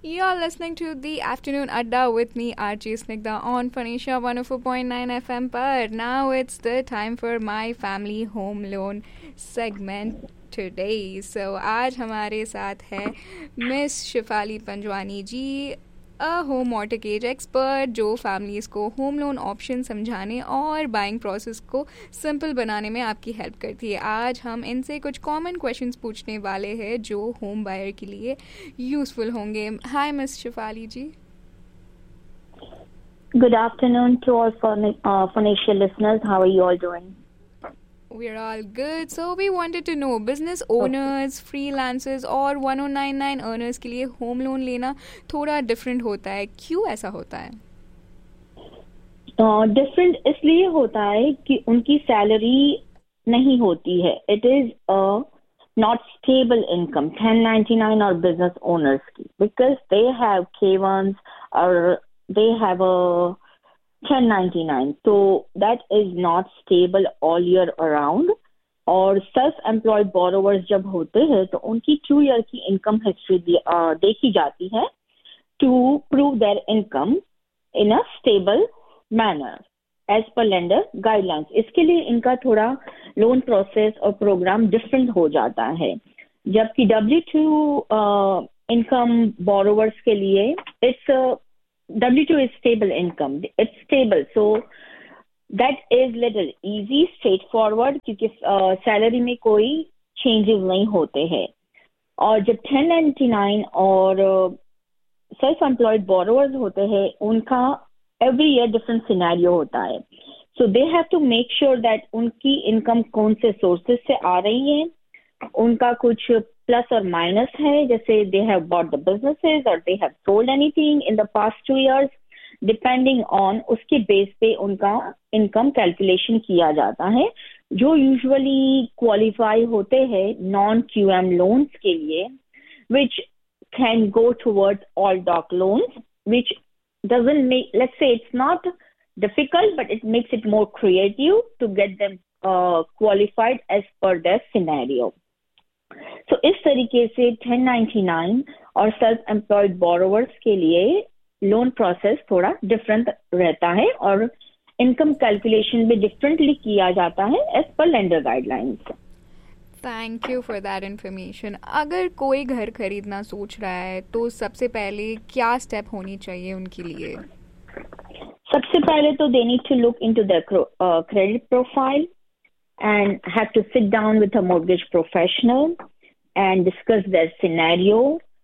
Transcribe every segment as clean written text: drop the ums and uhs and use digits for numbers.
You're listening to the Afternoon Adda with me, RJ Snigdha, on Phoenicia 104.9 FM. But now it's the time for my family home loan segment today. So आज हमारे साथ है miss Shifali Panjwani ji, a home mortgage expert जो families को home loan option समझाने और buying process को simple बनाने में आपकी हेल्प करती है। आज हम इनसे कुछ कॉमन क्वेश्चंस पूछने वाले हैं जो होम बायर के लिए यूज़फुल होंगे। Hi miss Shifali ji. Good afternoon to all Phoenicia listeners. How are you all doing? We're all good. So we wanted to know business owners, freelancers और 1099 earners के लिए होम लोन लेना थोड़ा different होता है, क्यों ऐसा होता है? डिफरेंट इसलिए होता है कि उनकी सैलरी नहीं होती है. It is not stable income 1099 और बिजनेस ओनर्स की, बिकॉज दे हैव K1s और they have a 1099, so that is not stable all year around. और सेल्फ एम्प्लॉयड बोरोवर्स जब होते हैं तो उनकी 2 ईयर की इनकम हिस्ट्री देखी जाती है to prove there income in a stable manner as per lender guidelines. इसके लिए इनका थोड़ा लोन प्रोसेस और प्रोग्राम डिफरेंट हो जाता है. जबकि W2 इनकम बोरोवर्स के लिए it's W2 is stable income. It's stable, so that is little easy, straightforward क्योंकि सैलरी में कोई changes नहीं होते हैं. और जब 1099 और सेल्फ एम्प्लॉयड बोरोवर्स होते हैं उनका every year different scenario होता है. So they have to make sure that उनकी इनकम कौन से सोर्सेस से आ रही है, उनका कुछ प्लस और माइनस है, जैसे they have bought the businesses और they have sold anything in the past 2 years, depending on उसके बेस पे उनका इनकम कैलकुलेशन किया जाता है. जो यूजुअली क्वालिफाई होते हैं नॉन QM लोन्स के लिए, which can go towards all dock loans, which doesn't make, let's say it's not difficult, but it makes it more creative to get them qualified as per their scenario. So इस तरीके से 1099 और self employed borrowers के लिए loan process थोड़ा different रहता है और इनकम कैलकुलेशन भी डिफरेंटली किया जाता है as per lender guidelines. Thank you for that information. अगर कोई घर खरीदना सोच रहा है तो सबसे पहले क्या स्टेप होनी चाहिए उनके लिए? सबसे पहले तो they need to look into their credit profile and have to sit down with a mortgage professional and discuss their scenario.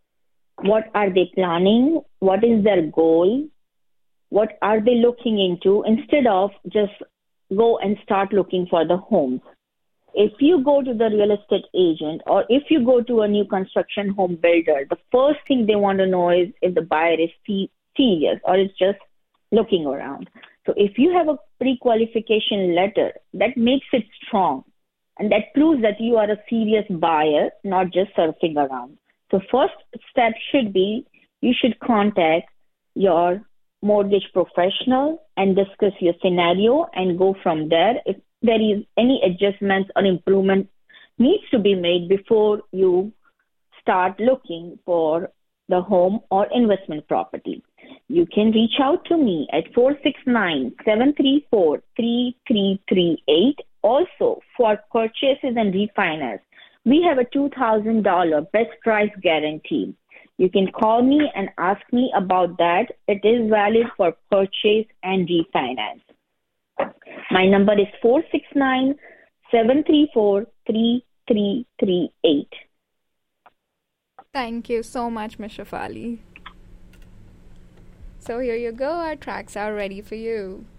What are they planning? What is their goal? What are they looking into? Instead of just go and start looking for the homes. If you go to the real estate agent or if you go to a new construction home builder, the first thing they want to know is if the buyer is serious or is just looking around. So if you have a pre-qualification letter, that makes it strong and that proves that you are a serious buyer, not just surfing around. So first step should be you should contact your mortgage professional and discuss your scenario and go from there. If there is any adjustments or improvement needs to be made before you start looking for the home or investment property. You can reach out to me at 469-734-3338. Also, for purchases and refinance, we have a $2,000 best price guarantee. You can call me and ask me about that. It is valid for purchase and refinance. My number is 469-734-3338. Thank you so much, Ms. Shafali. So here you go, our tracks are ready for you.